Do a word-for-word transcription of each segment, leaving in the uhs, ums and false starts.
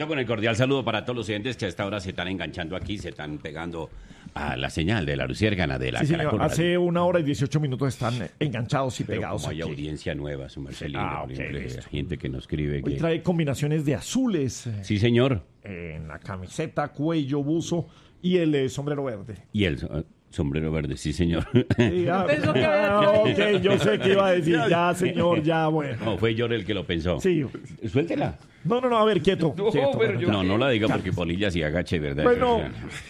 Quieto, con el cordial saludo para todos los oyentes que a esta hora se están enganchando aquí, se están pegando a la señal de la luciérgana de la Sí, señor. Caracol. Hace una hora y dieciocho minutos están enganchados y Pero pegados como hay aquí. audiencia nueva, su merced lindo, Ah, por ok, ejemplo, listo. gente que nos escribe Hoy que... trae combinaciones de azules eh, Sí, señor. en la camiseta, cuello, buzo y el eh, sombrero verde. Y el so- sombrero verde, sí, señor. Sí, ah, Pensó que había ah, traído. ok, yo sé que iba a decir, ya, señor, ya, bueno. No, fue yo el que lo pensó. Sí. Suéltela. No, no, no, a ver, quieto. No, quieto, pero bueno, yo- ya. no, no la diga porque Polilla se agache, ¿verdad? Bueno.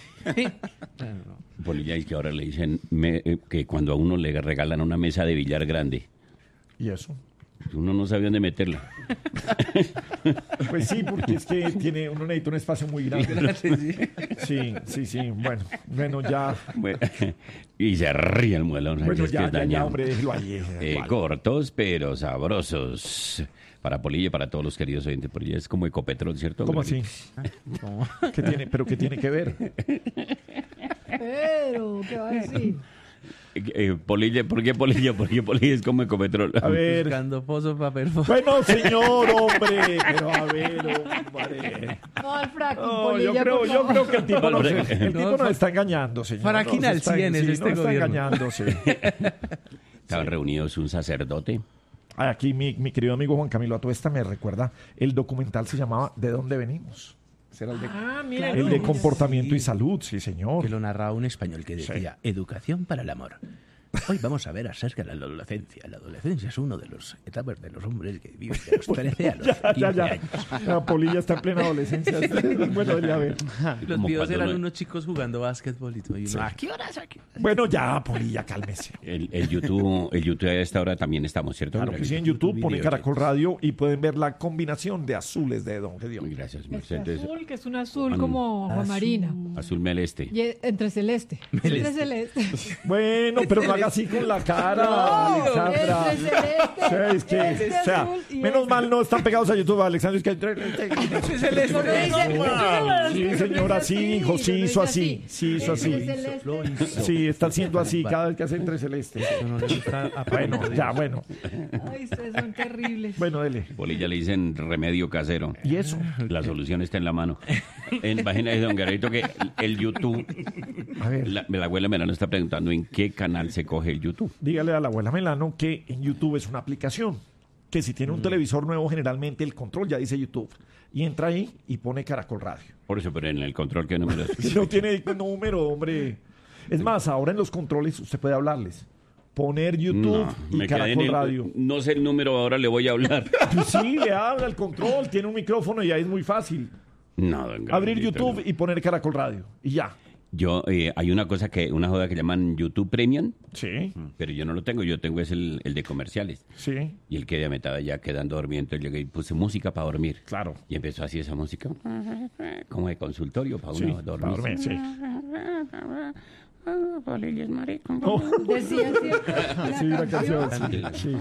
Polilla es que ahora le dicen me- eh, que cuando a uno le regalan una mesa de billar grande, ¿Y eso? uno no sabe dónde meterla. Pues sí, porque es que tiene, uno necesita un espacio muy grande. Sí, sí, sí, bueno, bueno, ya, Bueno, y se ríe el muelón. bueno, es que ya, es ya, ya, dañado. hombre, déjelo ahí. eh, Eh, igual. cortos pero sabrosos. Para Polilla y para todos los queridos oyentes. Polilla es como Ecopetrol, ¿cierto? ¿Cómo así? ¿Qué tiene, pero qué tiene que ver? Pero, ¿qué va a decir? Eh, eh, Polilla, ¿por qué Polilla? Porque Polilla es como Ecopetrol. A ver. Buscando pozos para perforar. Bueno, señor, hombre, pero a ver, hombre. No, al fracking, No, yo Polilla, creo, por yo favor. creo que el tipo, Vale, nos, vale. el tipo No, nos fa- está engañando, señor. Faraquín Nos al está- cien es sí, este nos está gobierno. engañando, sí. Estaban reunidos un sacerdote. Ay, aquí mi, mi querido amigo Juan Camilo Atuesta me recuerda, el documental se llamaba ¿De dónde venimos? Ese era el de, Ah, mira. el de no. comportamiento y salud, sí, señor. Que lo narraba un español que decía educación para el amor. Hoy vamos a ver acerca de la adolescencia. La adolescencia es uno de los etapas de los hombres que viven de los trece a los Ya, ya, quince ya. años. La Polilla está en plena adolescencia. Bueno, ya ver. Los Como videos cuando eran no- unos chicos jugando básquetbol y todo. Y uno, Sí. ¿a qué horas? ¿A qué horas? Bueno, ya, Polilla, cálmese. El, el YouTube, el YouTube a esta hora también estamos, ¿cierto? Claro que sí, en YouTube ponen Video. Caracol Radio y pueden ver la combinación de azules de Don Gedeón. Muy gracias, Este Mercedes. azul, que es un azul An- como aguamarina. Azul meleste. Y es- entre celeste. Entre celeste. Bueno, pero no haga así con la cara, No, Alexandra. entre celeste. O sea, es que, este o sea, azul y menos este. mal no están pegados a YouTube, Alexandra. Es que entre- Porque dice- Sí, señora, sí, hijo, sí hizo así, sí hizo así. Entre celeste. Lo hizo. Sí, está haciendo así cada vez que hace entre celeste. Eso no le gusta a Bueno, Pablo. ya, bueno. Ay, ustedes son terribles. Bueno, dele. Polilla le dicen remedio casero. ¿Y eso? La solución está en la mano. En página de Don Garrito que el YouTube, A ver, la, la abuela Melano está preguntando en qué canal se coge el YouTube. dígale a la abuela Melano que en YouTube es una aplicación. Que si tiene un televisor nuevo, generalmente el control ya dice YouTube. Y entra ahí y pone Caracol Radio. Por eso, pero en el control que número es. No tiene número, hombre. Es más, ahora en los controles usted puede hablarles. Poner YouTube No, y me quedé en Caracol el- Radio. no sé el número, ahora le voy a hablar. Pues sí, le habla el control, tiene un micrófono y ahí es muy fácil. No, don Abrir Garrito, YouTube no. y poner Caracol Radio. Y ya. Yo, eh, hay una cosa que, una joda que llaman YouTube Premium, Sí, pero yo no lo tengo, yo tengo es el, el de comerciales. sí, Y él quedé a mitad ya quedando dormido, entonces llegué y puse música para dormir. claro. Y empezó así esa música, como de consultorio para Sí, uno para dormir. dormir, sí. Polilla es marico. No, Decía siempre sí, la canción. Sí, sí.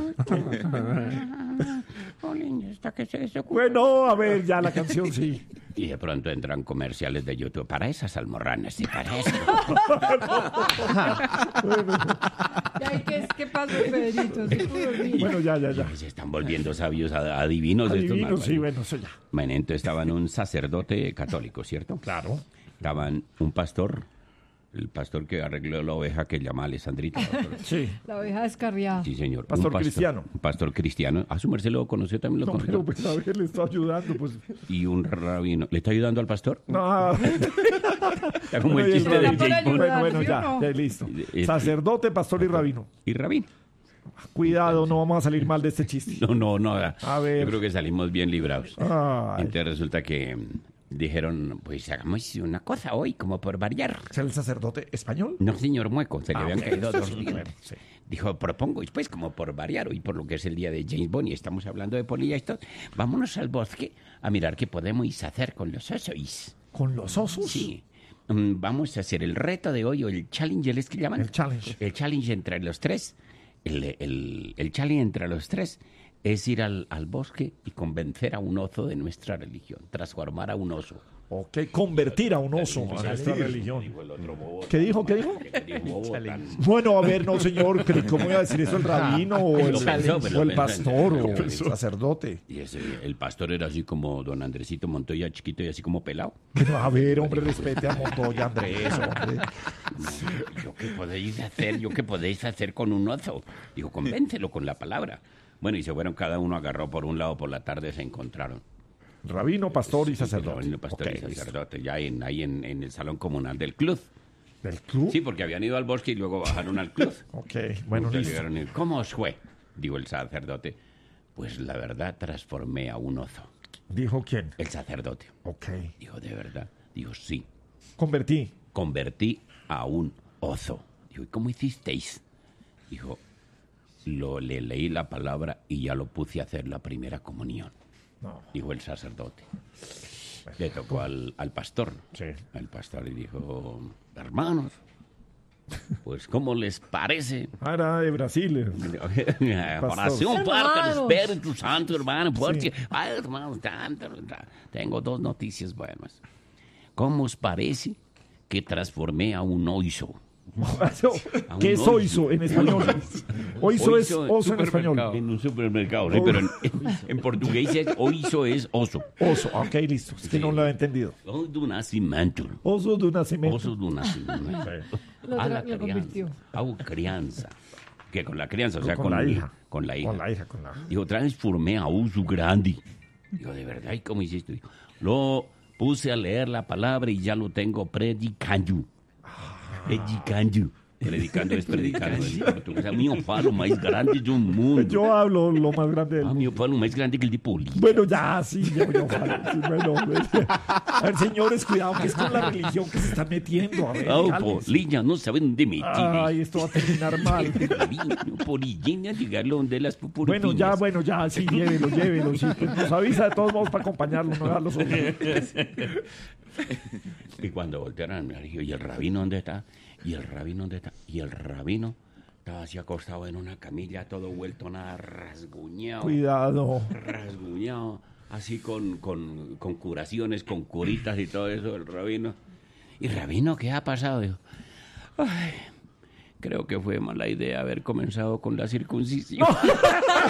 Polilla, ¿está que se desocupa? Bueno, a ver, ya la canción, sí. Y de pronto entran comerciales de YouTube para esas almorranas, sí, para eso. Ay, ¿qué, ¿qué pasó, Pedrito? Sí, pudo dormir. Bueno, ya, ya, ya. Se están volviendo sabios, a- adivinos de estos Adivino, malvados. sí, bueno, eso ya. Bueno, entonces estaban un sacerdote católico, ¿cierto? Claro. Estaban un pastor, el pastor que arregló la oveja que llama Alessandrita. Sí. La oveja descarriada. Sí, señor. Pastor Un cristiano. Un pastor cristiano. A su merced lo conoció, también lo No, conoció. pero pues a ver, le estoy ayudando, pues. Y un rabino. ¿Le está ayudando al pastor? No. Está como el Bueno, chiste de Está para James Bond. ayudar. Bueno, bueno, ¿sí o ya, no? ya, listo. Eh, Sacerdote, pastor y rabino. Y rabino. Cuidado, no vamos a salir mal de este chiste. No, no, no. A ver. Yo creo que salimos bien librados. Ay, Entonces resulta que mm, dijeron, pues hagamos una cosa hoy, como por variar. ¿es el sacerdote español? No, señor Mueco, se le Ah, habían ok. caído dos Bueno, dientes. sí. Dijo, propongo, pues como por variar hoy, por lo que es el día de James Bond y estamos hablando de Polilla y esto, vámonos al bosque a mirar qué podemos hacer con los osos. ¿Con los osos? Sí. Mm, Vamos a hacer el reto de hoy o el challenge, ¿es que llaman? El challenge. El challenge entre los tres. El, el, el challenge entre los tres es ir al, al bosque y convencer a un oso de nuestra religión, transformar a un oso. Ok, convertir a un oso a nuestra religión. ¿Qué dijo? ¿Qué dijo? Bueno, a ver, no, señor, ¿cómo iba a decir eso el rabino o el, Lo pensó, pero o lo el pensó. pastor o Lo el pensó. sacerdote? Y ese, el pastor era así como don Andresito Montoya, chiquito y así como pelado. No, a ver, hombre, respete a Montoya, Andrés, hombre. No, ¿yo qué podéis hacer? ¿Yo qué podéis hacer con un oso? Digo, convéncelo con la palabra. Bueno, y se fueron, cada uno agarró por un lado, por la tarde se encontraron. Rabino, pastor y Sí, sacerdote. rabino, pastor Ok, y sacerdote, ya en, ahí en, en el salón comunal del club. ¿Del club? Sí, porque habían ido al bosque y luego bajaron al club. Ok, bueno, Entonces listo. llegaron y, ¿cómo os fue? Digo el sacerdote. Pues la verdad transformé a un oso. ¿Dijo quién? El sacerdote. Ok. Dijo, ¿de verdad? Digo, sí. Convertí. Convertí a un oso. Digo, ¿y cómo hicisteis? Dijo, lo, le leí la palabra y ya lo puse a hacer la primera comunión. No. Dijo el sacerdote. Le tocó al, al pastor. Sí. Al pastor y dijo, hermanos, pues ¿cómo les parece? Ah, era de Brasil. Oración para el Hermanos. Espíritu Santo, hermano, porque, Sí. ay, hermanos, tanto, ta- tengo dos noticias buenas. ¿Cómo os parece que transformé a un oso? ¿Qué es oso. oiso en español? Oiso es Oso en oso en español. En un supermercado, sí, pero en, en portugués es oiso es oso. Oso, ok, listo. Es que Sí. no lo he entendido. Oso do nascimento. Oso de nacimiento. Oso do nascimento. Lo A tra- la lo crianza. convirtió. A una crianza. Que con la crianza, o sea, con, con, la hija. Con la hija. Con la hija, con la Digo, transformé a oso grande. Digo, ¿de verdad? ¿Y cómo hiciste? Digo, lo puse a leer la palabra y ya lo tengo predicando. Predicando. Predicando es predicando en portugués. A mí eu falo mais grande do mundo. Yo hablo lo más grande del A mí eu falo mais grande que el de Poli. Bueno, ya, sí, yo, yo, sí, bueno, bueno. A ver, señores, cuidado, que es con la religión que se están metiendo. A ver, Oh, cálmense. Polilla, no saben de metir. Ay, esto va a terminar mal. Polilla, llegarlo donde las pupuripiñas. Bueno, ya, bueno, ya, sí, llévelo, llévelo. Sí, pues nos avisa de todos modos para acompañarlo, no dejarlo solo. Y cuando voltearon, me dijo, ¿y el rabino dónde está? ¿Y el rabino dónde está? Y el rabino estaba así acostado en una camilla, todo vuelto nada, rasguñado. Cuidado. Rasguñado, así con, con, con curaciones, con curitas y todo eso, el rabino. ¿Y rabino qué ha pasado? Dijo, ay, creo que fue mala idea haber comenzado con la circuncisión.